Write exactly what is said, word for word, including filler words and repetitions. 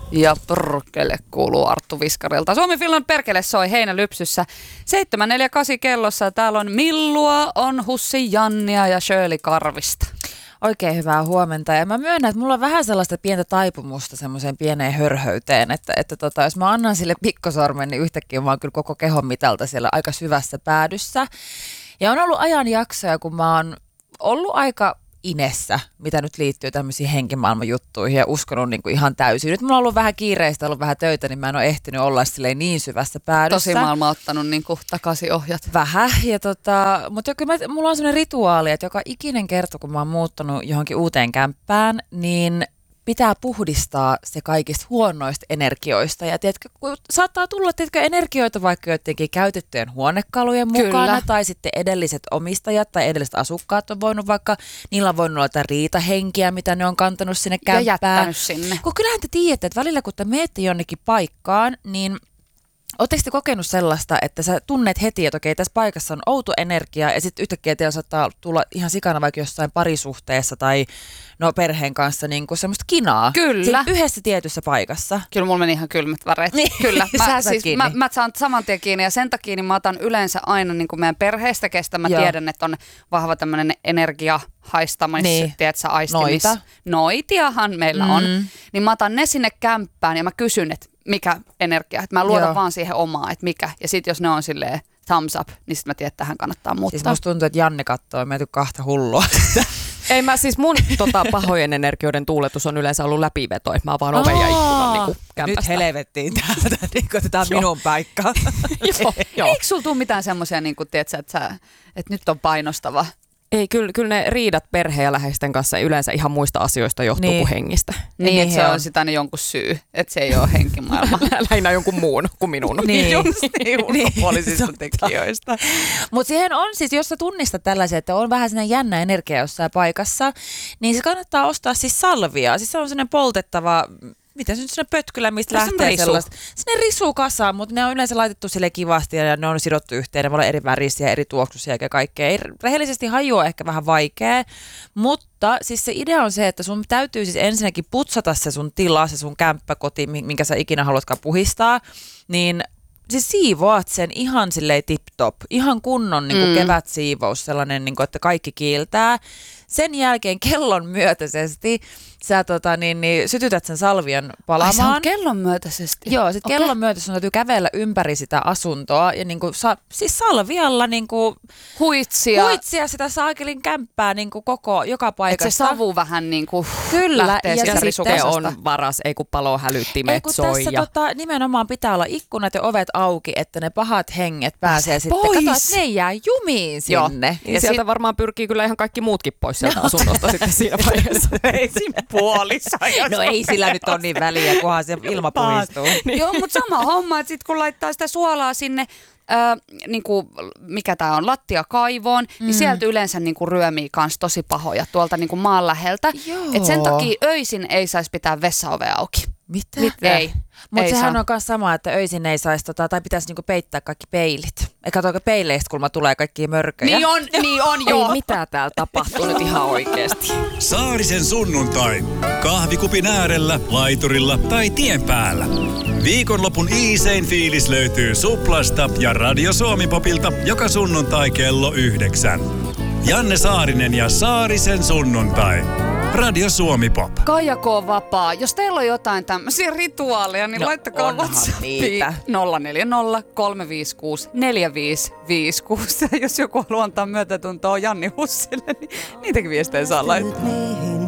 Ja perkele kuuluu Arttu Viskarilta. Suomi Finland perkele soi Heinälypsyssä seitsemän neljäkymmentäkahdeksan kellossa. Täällä on Millua, on Hussi Jannia ja Shirley Karvista. Oikein hyvää huomenta. Ja mä myönnän, että mulla on vähän sellaista pientä taipumusta semmoiseen pieneen hörhöyteen, että, että tota, jos mä annan sille pikkosormen, niin yhtäkkiä mä oon kyllä koko kehon mitalta siellä aika syvässä päädyssä. Ja on ollut ajanjaksoja, kun mä oon ollut aika inessä, mitä nyt liittyy tämmöisiin henkimaailman juttuihin ja uskonut niin kuin ihan täysin. Nyt mulla on ollut vähän kiireistä, ollut vähän töitä, niin mä en ole ehtinyt olla niin syvässä päädyssä. Tosi maailma ottanut niin kuin takaisin ohjat. Vähän, ja tota, mutta kyllä mä, mulla on sellainen rituaali, että joka ikinen kerta, kun mä oon muuttanut johonkin uuteen kämppään, niin pitää puhdistaa se kaikista huonoista energioista. Ja tiedätkö, kun saattaa tulla tiedätkö, energioita vaikka joidenkin käytettyjen huonekalujen mukana, Kyllä. tai sitten edelliset omistajat tai edelliset asukkaat on voinut vaikka, niillä on voinut olla jotain riitahenkiä, mitä ne on kantanut sinne kämppään. Ja jättänyt sinne. Kun kyllähän te tiedätte, että välillä kun te menette jonnekin paikkaan, niin oletteko te kokenut sellaista, että sä tunnet heti, että okei, tässä paikassa on outo energia ja sitten yhtäkkiä teillä saattaa tulla ihan sikana vaikka jossain parisuhteessa tai no perheen kanssa niin kuin semmoista kinaa. Kyllä. Siinä yhdessä tietyssä paikassa. Kyllä mulla meni ihan kylmät väreet. Niin. Kyllä. Mä, Sä siis, kiinni. mä, mä saan saman tien kiinni ja sen takia niin mä otan yleensä aina niin kuin meidän perheestä kestä. Mä Joo. tiedän, että on vahva tämmöinen energiahaistamis, Niin. tiedätkö, aistimis. Noita. Noitiahan meillä on. Mm. Niin mä otan ne sinne kämppään ja mä kysyn, että mikä energia. Että mä luotan Joo. vaan siihen omaa, että mikä. Ja sit jos ne on silleen thumbs up, niin sit mä tiedän, että tähän kannattaa muuttaa. Siis musta tuntuu, että Janne katsoo meitä kahta hullua. Ei mä siis mun tota, pahojen energioiden tuuletus on yleensä ollut läpiveto, että mä vaan oven ja ikkunan niin kämpästä. Nyt helvettiin täältä, niin kuin tämä on minun paikka. Joo, joo. Eikö sulla tule mitään semmoisia, niin kuin, tiedätkö, että, sä, että nyt on painostava? Ei, kyllä, kyllä ne riidat perheen ja läheisten kanssa yleensä ihan muista asioista johtuu Niin. kuin hengistä. Niin, Niin että se he on, on. sitä aina jonkun syy, että se ei ole henkimaailma. Lähinnä jonkun muun kuin minun. Niin. Just niin, ulkopuolisista Niin, tekijöistä. Mutta siihen on siis, jos sä tunnistat tällaisen, että on vähän sellainen jännä energia jossain paikassa, niin se kannattaa ostaa siis salvia. Siis se on sellainen poltettava, mitä se nyt sellainen pötkylä, mistä Se on lähtee risu. sellaista. Sinne risuu kasaan, mutta ne on yleensä laitettu sille kivasti ja ne on sidottu yhteen. Ne voi olla eri värisiä, eri tuoksuisia ja kaikkea. Ei, rehellisesti haju on ehkä vähän vaikea, mutta siis se idea on se, että sun täytyy siis ensinnäkin putsata se sun tila, se sun kämppäkoti, minkä sä ikinä haluatkaan puhistaa, niin siis siivoat sen ihan silleen tip-top, ihan kunnon niin kuin Mm. kevätsiivous, sellainen, niin kuin, että kaikki kiiltää. Sen jälkeen kellon myötäisesti sä tota, niin, niin, sytytät sen salvion Ai se palamaan. on kellon myötäisesti. Joo, sit Okei. kellon myötä sun täytyy kävellä ympäri sitä asuntoa ja niinku, sa, siis salvialla niinku, Huitsia. huitsia sitä saakelin kämppää niinku koko, joka Että paikasta. se savu vähän niin kuin Kyllä, lähtee ja sieltä sitten Sitten risukasasta. on varas, ei kun palohälyttimet Ei kun soi. tässä Ja tota, nimenomaan pitää olla ikkunat ja ovet auki, että ne pahat henget pääsee sitten. pois. Kato, että ne ei jää jumiin Joo. sinne. ja sieltä sit- varmaan pyrkii kyllä ihan kaikki muutkin pois sieltä asunnosta sitten siinä vaiheessa. puolissa. No ei sillä nyt ole niin väliä, kunhan se ilma puhistuu. Niin. Joo, mutta sama homma, että sit kun laittaa sitä suolaa sinne, ää, niinku, mikä tää on, lattiakaivoon, mm. niin sieltä yleensä niinku ryömii kans tosi pahoja tuolta niinku maan läheltä. Joo. Et sen takia öisin ei saisi pitää vessaovea auki. Mitä? Ei. Mutta ei sehän saa. on myös sama, että öisin ei saisi, tota, tai pitäisi niinku peittää kaikki peilit. Eikä toika peileistä, kun tulee kaikkia mörköjä. Niin on, niin on joo. Ei mitä täällä tapahtuu nyt ihan oikeesti. Saarisen sunnuntai. Kahvikupin äärellä, laiturilla tai tien päällä. Viikonlopun iisein fiilis löytyy Suplasta ja Radio Suomi-popilta joka sunnuntai kello yhdeksän. Janne Saarinen ja Saarisen sunnuntai. Radio Suomi Pop. Kaija K. Vapaa. Jos teillä on jotain tämmöisiä rituaaleja, niin No, laittakaa onhan WhatsAppiin niitä. nolla neljä nolla kolme viisi kuusi neljä viisi viisi kuusi. Ja jos joku haluaa antaa myötätuntoa Janni Hussille, niin niitäkin viestejä saa laittaa.